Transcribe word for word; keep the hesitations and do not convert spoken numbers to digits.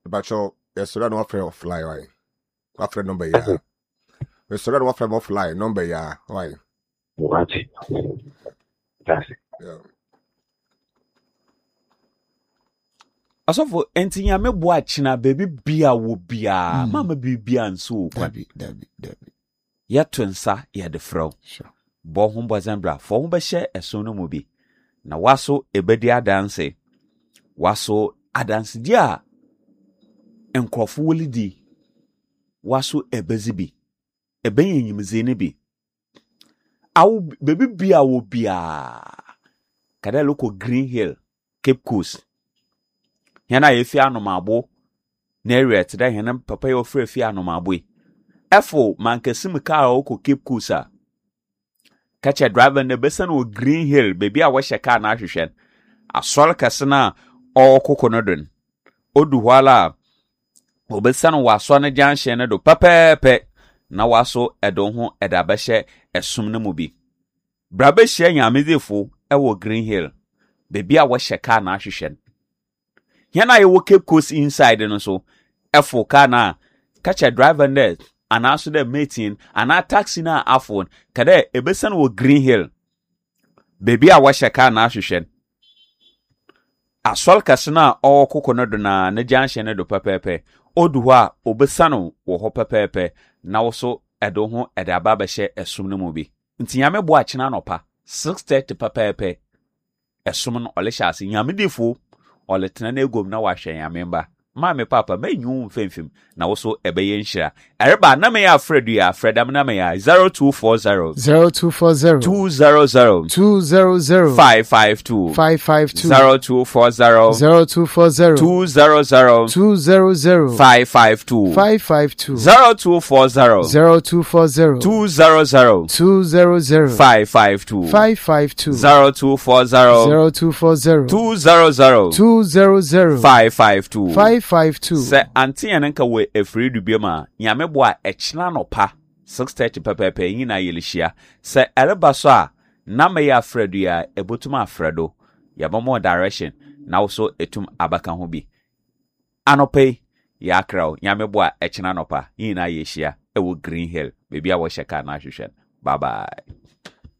But your restaurant no offer fly why? Offer number ya. Restaurant no offer fly number ya why? What? That's it. Yeah. Asofo entinya mebo achina baby bia wo bia Mm. mama bibia nso kwa Dabi, dabi, dabi. ya twensa ya de fro Sure. bo ho bozambra fo ho be hye eso no mu bi na waso ebedi adanse waso adanse dia enkrofo wolidi waso ebezi bi ebenyimze ne bi awu baby bia wo bia kada loko Green Hill Cape Coast hena yefi anomabo na area tida hena papa yo frɛ fi anomabo efo mankesim car oko Cape Coast a kacha driver ne besa no Green Hill baby a wo hye car na ahwehwɛ asol kase na okoko no don odu hwala obesa no waso ne junction ne do pepepe na waso edo ho eda behye esum ne mu bi brabe hye nyamedefo ewo Green Hill baby a wo hye car na ahwehwɛ hena ye wo Cape Coast inside no so efo car na kacha driver ne anaso de meeting ana taxi na afon kada ebesa no Green Hill baby a wo hye car na ahwehwɛ asol kase na okoko no do na ne junction ne do pepepe odu ho a obesa no wo ho pepepe na wo so edo ho ede aba behye esum no mu bi nti nyame bo achina nopa six thirty pepepe esum no ole hyase nyame defo ole tena na egom na wahwe nyame mba ma me papa menyu mfemfem na wo so ebeye nhira ereba na me ya fredu ya fredam na me ya zero two four zero zero two four zero two zero zero two zero zero five five two five five two zero two four zero zero two four zero two zero zero two zero zero five five two five five two zero two four zero zero two four zero two zero zero two zero zero five five two five five two zero two four zero zero two four zero two zero zero two zero zero five five two five five two. se antia nanka we efridu biema nyame bo a echina no pa six thirty pepepe yina yelihia se ereba so a na me ya fredu ya ebotuma afredo ya bomo direction na also etum abaka ho bi anope ya kraw nyame bo a echina no pa yina yehia ewo Green Hill baby a wo sheka na hwehwe bye bye.